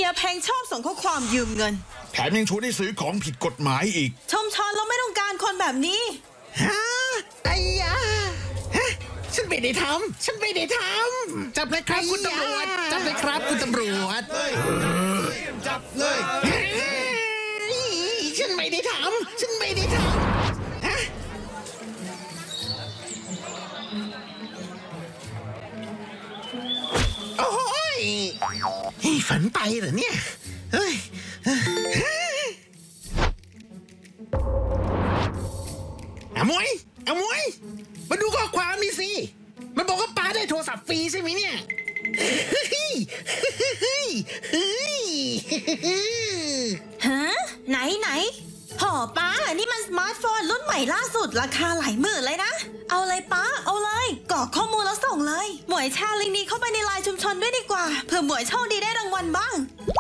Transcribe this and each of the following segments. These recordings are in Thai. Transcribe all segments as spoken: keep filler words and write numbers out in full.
ยเพลงชอบส่งข้อความยืมเงินแถมยังชวนให้ซื้อของผิดกฎหมายอีกชมชอนเราไม่ต้องการคนแบบนี้ฮะไอ้ยาฮะฉันไม่ได้ทำฉันไม่ได้ทำจับเลยครับคุณตำรวจจับเลยครับคุณตำรวจจับเลยฉันไม่ได้ทำฉันไม่ได้ทำฮะโอ้ยฝันไปเหรอเนี่ยเฮ้ยอมวยอมวยมาดูข้อความนี่สิมันบอกว่าป้าได้โทรศัพท์ฟรีใช่ไหมเนี่ยฮะไหนไหนโหป้านี่มันสมาร์ทโฟนรุ่นใหม่ล่าสุดราคาหลายหมื่นเลยนะเอาเลยป้าเอาเลยกรอกข้อมูลแล้วส่งเลยหมวยแชร์ลิงก์นี้เข้าไปในไลน์ชุมชนด้วยดีกว่าเผื่อหมวยโชคดีได้รางวัลบ้าง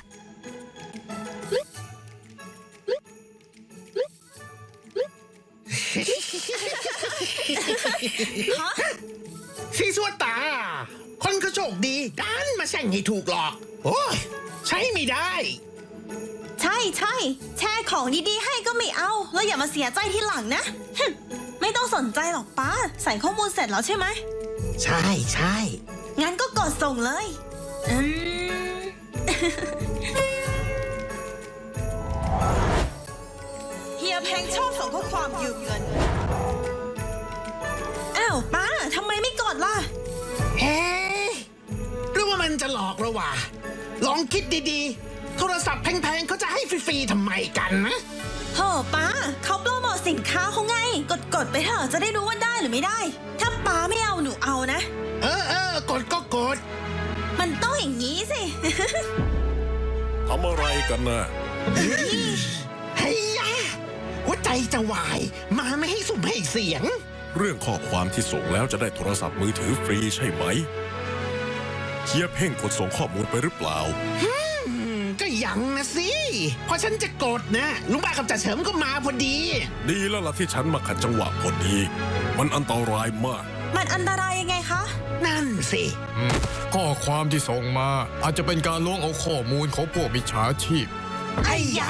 ซีซัวตาคนก็โชคดีดันมาแช่งให้ถูกหลอกโอ้ยใช้ไม่ได้ใช่ใช่แชร์ของดีๆให้ก็ไม่เอาแล้วอย่ามาเสียใจทีหลังนะไม่ต้องสนใจหรอกป้าใส่ข้อมูลเสร็จแล้วใช่ไหมใช่ใช่งั้นก็กดส่งเลยอืมเฮียเพลงชอบส่งข้อความยืมเงินอ้าวป้าทำไมไม่กดล่ะเฮ้หรือว่ามันจะหลอกเราวะลองคิดดีๆโทรศัพท์แพงๆเขาจะให้ฟรีๆทำไมกันนะโหป้าเขาโปรโมทสินค้าเขาไงกดๆไปเถอะจะได้รู้ว่าได้หรือไม่ได้ถ้าป้าไม่เอาหนูเอานะเออเออกดก็กดมันต้องอย่างนี้สิทำอะไรกันนะเฮ้ยยะหัวใจจะวายมาไม่ให้สุ่มให้เสียงเรื่องข้อความที่ส่งแล้วจะได้โทรศัพท์มือถือฟรีใช่ไหมเฮียเพ่งกดส่งข้อมูลไปหรือเปล่าก็ยังนะสิพอฉันจะกดนะลุงบ้ากับจ่าเฉิมก็มาพอดีดีแล้วล่ะที่ฉันมาขัดจังหวะพอดีมันอันตรายมากมันอันตรายยังไงคะนั่นสิข้อความที่ส่งมาอาจจะเป็นการล้วงเอาข้อมูลของพวกมิจฉาชีพไอ้ยา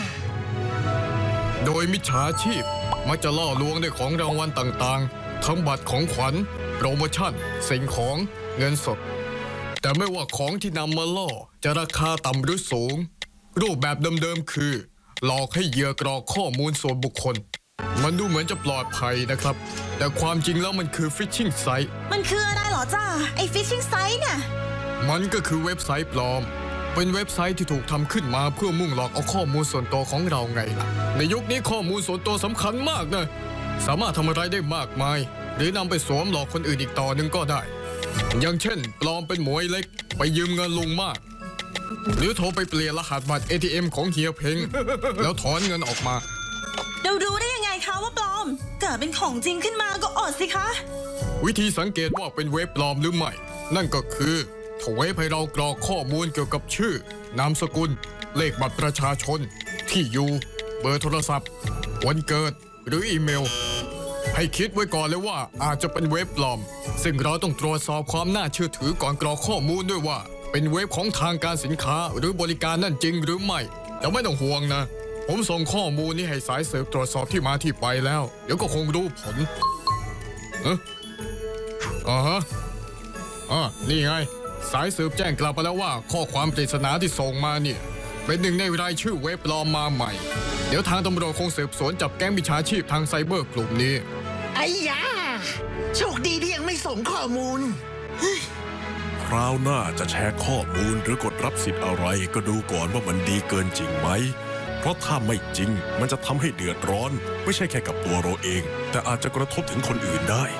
โดยมิจฉาชีพมักจะล่อลวงด้วยของรางวัลต่างๆทั้งบัตรของขวัญโปรโมชั่นสิ่งของเงินสดแต่ไม่ว่าของที่นำมาล่อจะราคาต่ำหรือสูงรูปแบบเดิมๆคือหลอกให้เหยื่อกรอกข้อมูลส่วนบุคคลมันดูเหมือนจะปลอดภัยนะครับแต่ความจริงแล้วมันคือฟิชชิงไซต์มันคืออะไรหรอจ้าไอ้ฟิชชิงไซต์น่ะมันก็คือเว็บไซต์ปลอมเป็นเว็บไซต์ที่ถูกทำขึ้นมาเพื่อมุ่งหลอกเอาข้อมูลส่วนตัวของเราไงล่ะในยุคนี้ข้อมูลส่วนตัวสำคัญมากนะสามารถทำอะไรได้มากมายหรือนำไปสวมหลอกคนอื่นอีกต่อหนึ่งก็ได้อย่างเช่นปลอมเป็นหมวยเล็กไปยืมเงินลุงมากหรือโทรไปเปลี่ยนรหัสบัตร เอ ที เอ็ม ของเฮียเพ้งแล้วถอนเงินออกมาเราดูได้ยังไงคะว่าปลอมเกิดเป็นของจริงขึ้นมาก็อดสิคะวิธีสังเกตว่าเป็นเว็บปลอมหรือไม่นั่นก็คือโทรให้เรากรอกข้อมูลเกี่ยวกับชื่อนามสกุลเลขบัตรประชาชนที่อยู่เบอร์โทรศัพท์วันเกิดหรืออีเมลให้คิดไว้ก่อนเลยว่าอาจจะเป็นเว็บปลอมซึ่งเราต้องตรวจสอบความน่าเชื่อถือก่อนกรอกข้อมูลด้วยว่าเป็นเว็บของทางการสินค้าหรือบริการนั่นจริงหรือไม่แต่ไม่ต้องห่วงนะผมส่งข้อมูลนี้ให้สายสืบตรวจสอบที่มาที่ไปแล้วเดี๋ยวก็คงรู้ผลเอออ๋อฮะอ๋อนี่ไงสายสืบแจ้งกลับมาแล้วว่าข้อความปริศนาที่ส่งมาเนี่ยเป็นหนึ่งในรายชื่อเว็บปลอมมาใหม่เดี๋ยวทางตำรวจคงสืบสวนจับแก๊งมิจฉาชีพทางไซเบอร์กลุ่มนี้ไอ้ยาโชคดีที่ยังไม่ส่งข้อมูลคราวหน้าจะแชร์ข้อมูลหรือกดรับสิทธิ์อะไรก็ดูก่อนว่ามันดีเกินจริงไหมเพราะถ้าไม่จริงมันจะทำให้เดือดร้อนไม่ใช่แค่กับตัวเราเองแต่อาจจะกระทบถึงคนอื่นได้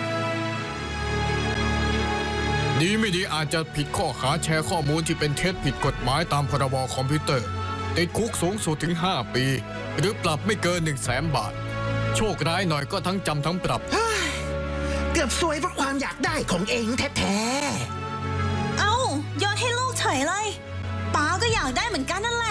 ดีไม่ดีอาจจะผิดข้อหาแชร์ข้อมูลที่เป็นเท็จผิดกฎหมายตามพรบคอมพิวเตอร์ติดคุกสูงสุดถึงห้าปีหรือปรับไม่เกินหนึ่งแสนบาทโชคร้ายหน่อยก็ทั้งจำทั้งปรับเกือบซวยเพราะความอยากได้ของเองแท้ๆเอ้าโยนให้ลูกเฉยเลยป้าก็อยากได้เหมือนกันนั่นแหละ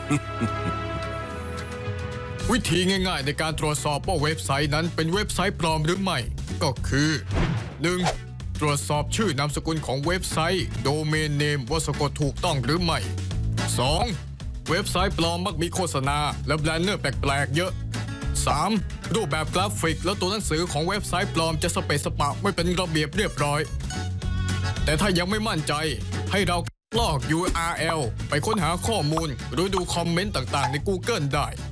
วิธีง่ายๆในการตรวจสอบว่าเว็บไซต์นั้นเป็นเว็บไซต์ปลอมหรือไม่ก็คือ หนึ่ง ตรวจสอบชื่อนามสกุลของเว็บไซต์โดเมนเนมว่าสะกดถูกต้องหรือไม่สอง เว็บไซต์ปลอมมักมีโฆษณาและแบนเนอร์แปลกๆเยอะ สาม รูปแบบกราฟิกและตัวหนังสือของเว็บไซต์ปลอมจะสเปซสปะไม่เป็นระเบียบเรียบร้อย แต่ถ้ายังไม่มั่นใจให้เราลอก ยู อาร์ แอล ไปค้นหาข้อมูลหรือดูคอมเมนต์ต่างๆใน Google ได้